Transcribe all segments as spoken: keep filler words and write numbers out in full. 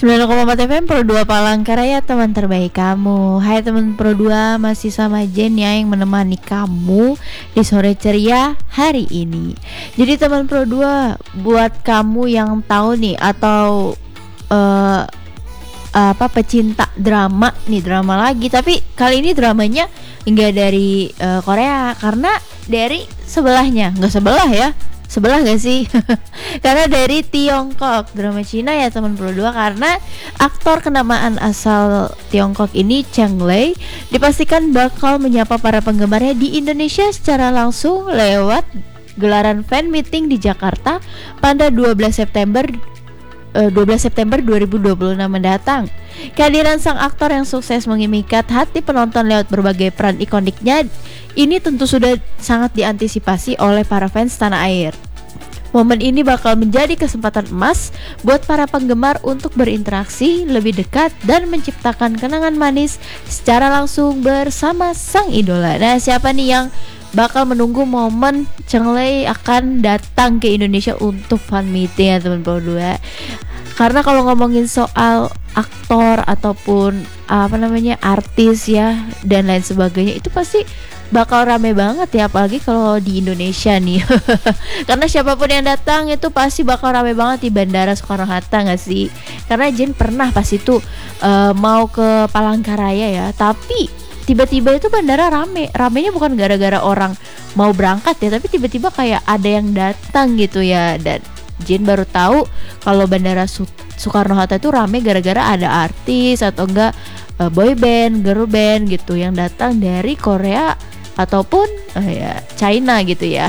sembilan koma empat F M Pro dua Palangkaraya, teman terbaik kamu. Hai teman Pro dua, masih sama Jen ya yang menemani kamu di sore ceria hari ini. Jadi teman Pro dua, buat kamu yang tahu nih atau uh, apa pecinta drama nih, drama lagi, tapi kali ini dramanya enggak dari uh, Korea, karena dari sebelahnya. Enggak sebelah ya, sebelah gak sih? Karena dari Tiongkok, drama Cina ya teman Pro dua, karena aktor kenamaan asal Tiongkok ini Chang Lei dipastikan bakal menyapa para penggemarnya di Indonesia secara langsung lewat gelaran fan meeting di Jakarta pada dua belas September dua belas September dua ribu dua puluh enam mendatang. Kehadiran sang aktor yang sukses mengimikat hati penonton lewat berbagai peran ikoniknya ini tentu sudah sangat diantisipasi oleh para fans tanah air. Momen ini bakal menjadi kesempatan emas buat para penggemar untuk berinteraksi lebih dekat dan menciptakan kenangan manis secara langsung bersama sang idola. Nah, siapa nih yang bakal menunggu momen Chang Lei akan datang ke Indonesia untuk fan meeting ya teman Pro dua. Karena kalau ngomongin soal aktor ataupun apa namanya artis ya dan lain sebagainya, itu pasti bakal rame banget ya, apalagi kalau di Indonesia nih. Karena siapapun yang datang itu pasti bakal rame banget di Bandara Soekarno-Hatta nggak sih? Karena Jen pernah pas itu uh, mau ke Palangkaraya ya, tapi tiba-tiba itu bandara rame. Ramenya bukan gara-gara orang mau berangkat ya, tapi tiba-tiba kayak ada yang datang gitu ya. Dan Jin baru tahu kalau bandara Su- Soekarno-Hatta itu rame gara-gara ada artis atau enggak uh, boy band, girl band gitu yang datang dari Korea ataupun uh, ya China gitu ya.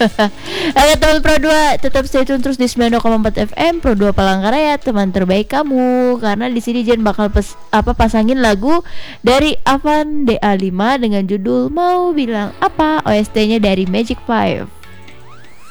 Oke teman Pro dua, tetap stay tune terus di sembilan koma empat F M Pro dua Palangkaraya, teman terbaik kamu. Karena di sini Jen bakal pes, apa pasangin lagu dari Avan D A lima dengan judul Mau Bilang Apa, O S T-nya dari Magic Five.